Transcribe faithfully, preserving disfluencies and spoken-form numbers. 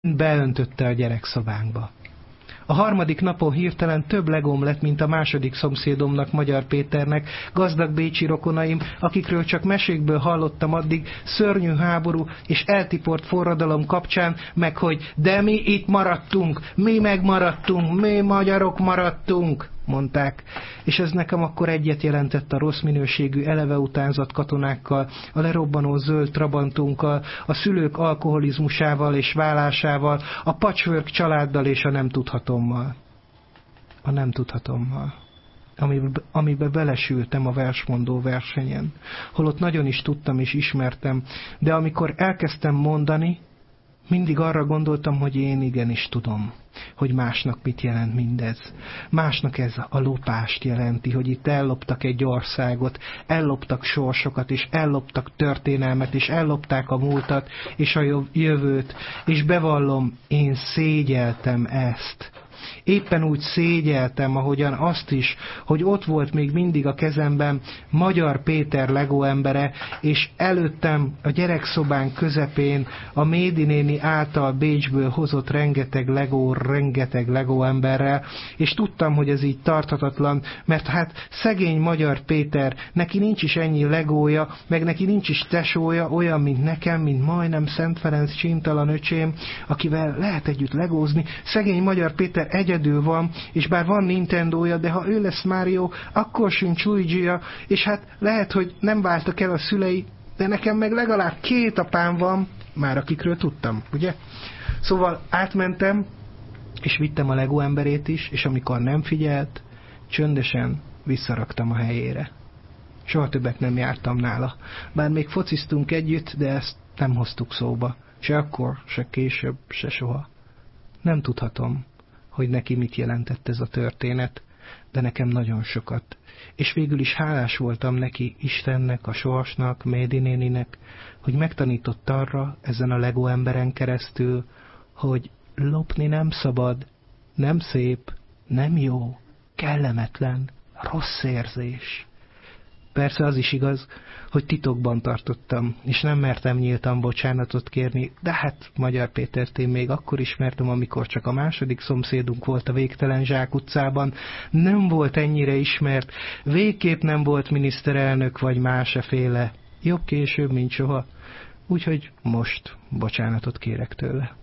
beöntötte a gyerekszobánkba. A harmadik napon hirtelen több legóm lett, mint a második szomszédomnak, Magyar Péternek, gazdag bécsi rokonaim, akikről csak mesékből hallottam addig, szörnyű háború és eltiport forradalom kapcsán, meg hogy de mi itt maradtunk, mi megmaradtunk, mi magyarok maradtunk, mondták. És ez nekem akkor egyet jelentett a rossz minőségű, eleve utánzott katonákkal, a lerobbanó zöld trabantunkkal, a szülők alkoholizmusával és válásával, a patchwork családdal és a nem tudhatommal. A nem tudhatommal. Amiben, amiben belesültem a versmondó versenyen. Holott nagyon is tudtam és ismertem, de amikor elkezdtem mondani, mindig arra gondoltam, hogy én igenis tudom, hogy másnak mit jelent mindez. Másnak ez a lopást jelenti, hogy itt elloptak egy országot, elloptak sorsokat, és elloptak történelmet, és ellopták a múltat, és a jövőt, és bevallom, én szégyeltem ezt. Éppen úgy szégyeltem, ahogyan azt is, hogy ott volt még mindig a kezemben Magyar Péter Lego embere, és előttem a gyerekszobán közepén a Médi néni által Bécsből hozott rengeteg Lego, rengeteg Lego emberrel, és tudtam, hogy ez így tarthatatlan, mert hát szegény Magyar Péter, neki nincs is ennyi Legója, meg neki nincs is tesója, olyan, mint nekem, mint majdnem Szent Ferenc csintalan öcsém, akivel lehet együtt legózni. Szegény Magyar Péter egyedül van, és bár van Nintendója, de ha ő lesz Mario, akkor sincs Luigi-ja, és hát lehet, hogy nem váltak el a szülei, de nekem meg legalább két apám van, már akikről tudtam, ugye? Szóval átmentem, és vittem a Lego emberét is, és amikor nem figyelt, csöndesen visszaraktam a helyére. Soha többet nem jártam nála. Bár még fociztunk együtt, de ezt nem hoztuk szóba. Se akkor, se később, se soha. Nem tudhatom, hogy neki mit jelentett ez a történet, de nekem nagyon sokat. És végül is hálás voltam neki, Istennek, a sorsnak, Médi néninek, hogy megtanított arra, ezen a Lego emberen keresztül, hogy lopni nem szabad, nem szép, nem jó, kellemetlen, rossz érzés. Persze az is igaz, hogy titokban tartottam, és nem mertem nyíltan bocsánatot kérni, de hát Magyar Pétert én még akkor ismertem, amikor csak a második szomszédunk volt a végtelen Zsák utcában, nem volt ennyire ismert, végképp nem volt miniszterelnök vagy máseféle, jobb később, mint soha, úgyhogy most bocsánatot kérek tőle.